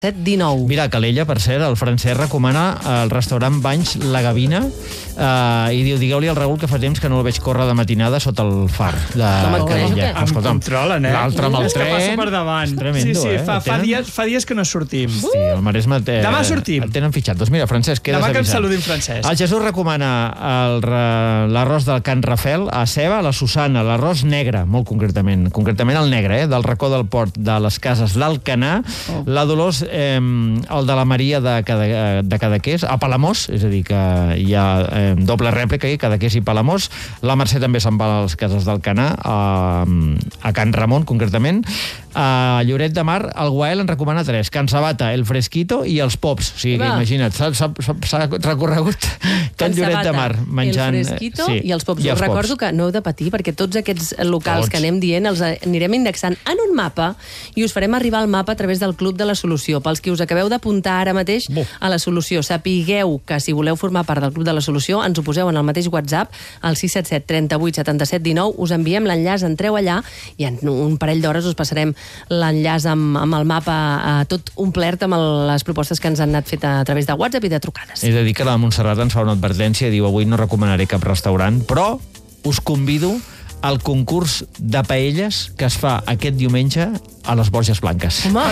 19. Mira, a Calella, per cert, el Francesc recomana el restaurant Banys La Gavina i diu, digueu-li al Raül que fa temps que no el veig córrer de matinada sota el far de Calella. Em controlen, L'altre amb el és que tren. passa per davant. Tremendo, fa dies que no sortim. Sí, el Maresme Demà sortim. el tenen fitxat. Doncs mira, Francesc, quedes Demà que em avisat. saludin Francesc. El Jesús recomana l'arròs del Can Rafel a ceba, la Susana, l'arròs negre, molt concretament el negre, del racó del port de les cases d'Alcanar, la Dolors, el de la Maria de Cadaqués, a Palamós, és a dir, que hi ha doble rèplica aquí, Cadaqués i Palamós. La Mercè també se'n va a les cases d'Alcanar, a Can Ramon, concretament. A Lloret de Mar, el Guael en recomana 3, Can Sabata, el Fresquito i els Pops. O sigui que imagina't, s'ha recorregut tot Lloret de Mar menjant... El Fresquito i els Pops. Us recordo que no heu de patir, perquè tots aquests locals que anem dient els anirem indexant en un mapa i us farem arribar el mapa a través del Club de la Solució. Pels que us acabeu d'apuntar ara mateix a la Solució, sapigueu que si voleu formar part del Club de la Solució ens ho poseu en el mateix WhatsApp, al 677 38 77 19, us enviem l'enllaç, entreu allà i en un parell d'hores us passarem l'enllaç amb el mapa tot omplert amb les propostes que ens han anat fet a través de WhatsApp i de trucades. He de dir que la Montserrat ens fa una advertència i diu, avui no recomanaré cap restaurant, però us convido al concurs de paelles que es fa aquest diumenge a les Borges Blanques. Home,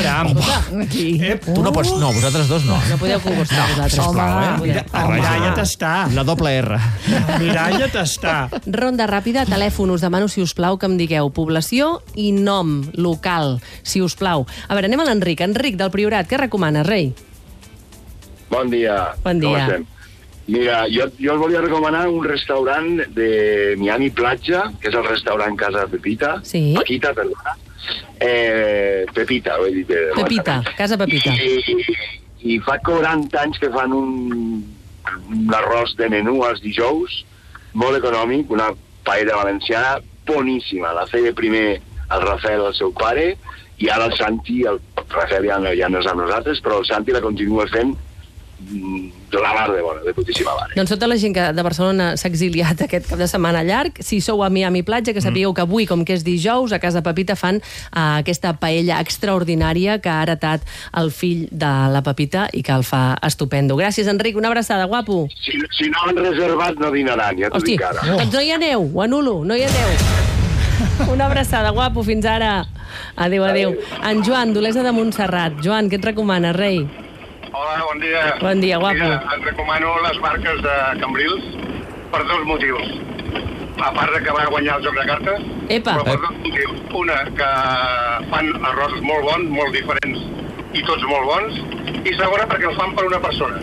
Tu no pots... No, vosaltres dos no. No podeu concursar, vosaltres. Sisplau, Mirallet està. La doble R. Mirallet està. Ronda ràpida, telèfon, us demano, si us plau, que em digueu població i nom local, si us plau. A veure, anem a l'Enric. Enric, del Priorat, què recomana, rei? Bon dia. Bon dia. Com estem? Mira, jo us volia recomanar un restaurant de Miami Platja, que és el restaurant Casa Pepita. Sí. Paquita, perdona. Pepita, ho he dit. Pepita, Casa Pepita. I fa 40 anys que fan un arròs de menú els dijous, molt econòmic, una paella valenciana boníssima. La feia primer el Rafael, el seu pare, i ara el Santi, el Rafael ja no és amb nosaltres, però el Santi la continua fent de la mar de bona, de putíssima mare. Doncs tota la gent que de Barcelona s'ha exiliat aquest cap de setmana llarg, si sou a Miami Platja, que sapigueu que avui, com que és dijous, a Casa Pepita fan aquesta paella extraordinària que ha heretat el fill de la Pepita i que el fa estupendo. Gràcies, Enric, una abraçada, guapo. Si no han reservat, no dinaran, ja t'ho dic ara. Doncs no hi aneu, ho anulo, no hi aneu. Una abraçada, guapo, fins ara. Adéu, adéu. En Joan, d'Olesa de Montserrat. Joan, què et recomana, rei? Hola, bon dia. Bon dia, guapo. Mira, et recomano les barques de Cambrils per dos motius. A part de que va guanyar el joc de cartes, Epa. però per dos motius. Una, que fan arrossos molt bons, molt diferents i tots molt bons. I segona, perquè els fan per una persona.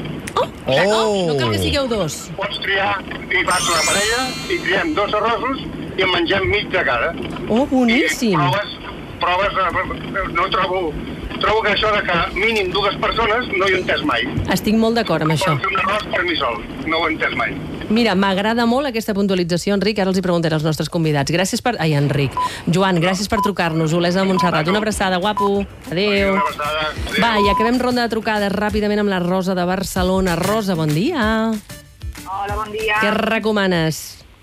No cal que sigueu dos. Pots triar i fas una parella i triem dos arrossos i en mengem mig de cada. Oh, boníssim. I proves, no trobo que això de que mínim dues persones no hi he entès mai. Estic molt d'acord amb això. Pots fer un arròs per mi sol, no ho he entès mai. Mira, m'agrada molt aquesta puntualització, Enric, ara els hi preguntaré als nostres convidats. Gràcies per... Ai, Enric. Joan, gràcies per trucar-nos. Olesa de Montserrat. Una abraçada, guapo. Adéu. Una abraçada. Adéu. Va, i acabem ronda de trucades ràpidament amb la Rosa de Barcelona. Rosa, bon dia. Hola, bon dia. Què recomanes?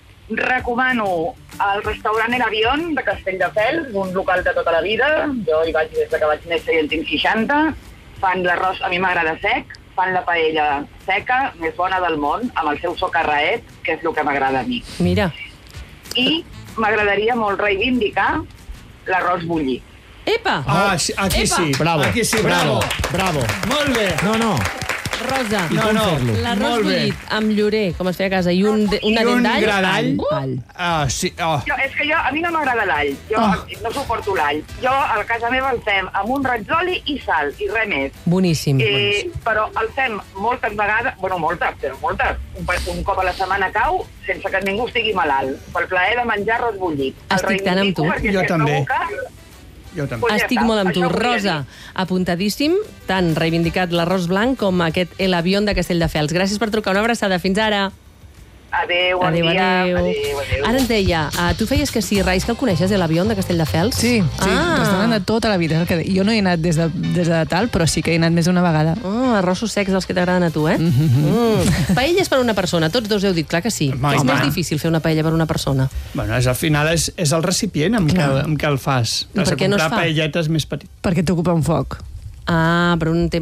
Recomano el restaurant El Avión de Castelldefels, un local de tota la vida. Jo hi vaig des que vaig néixer i en tinc 60. Fan l'arròs, a mi m'agrada sec, fan la paella seca, més bona del món, amb el seu socarraet, que és el que m'agrada a mi. Mira. I m'agradaria molt reivindicar l'arròs bullit. Epa! Aquí Epa. sí. Bravo, Aquí sí, bravo, bravo. Molt bé. No. Rosa, l'arròs molt bé. bullit amb llorer, com es feia a casa, i una dent d'all. gra d'all. All. Sí. És que a mi no m'agrada l'all, jo no suporto l'all. Jo a casa meva el fem amb un raig d'oli i sal, i res més. Boníssim. Però el fem moltes vegades, bueno, moltes, un cop a la setmana cau, sense que ningú estigui malalt, pel plaer de menjar arròs bullit. Estic tant amb tu. Jo també. Jo també. Estic molt amb tu. Rosa, apuntadíssim, tant reivindicat l'arròs blanc com aquest El Avión de Castelldefels. Gràcies per trucar. Una abraçada. Fins ara. Adéu, bon dia. Adéu. Ara ens deia, tu feies que sí, Rais, que el coneixes, El Avión de Castelldefels? Sí, restaurant de tota la vida. Jo no hi he anat des de tal, però sí que he anat més d'una vegada. Arrossos secs dels que t'agraden a tu, eh? Paelles per una persona, tots dos heu dit, clar que sí. És més difícil fer una paella per una persona. Bueno, al final és el recipient amb què el fas. I per què no es fa? Comprar paelletes més petites. Perquè t'ocupa un foc. Ah, per un tema